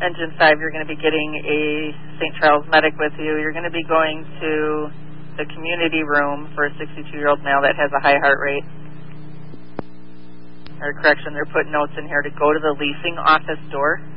Engine 5, you're going to be getting a St. Charles medic with you. You're going to be going to the community room for a 62-year-old male that has a high heart rate. Or correction, they're putting notes in here to go to the leasing office door.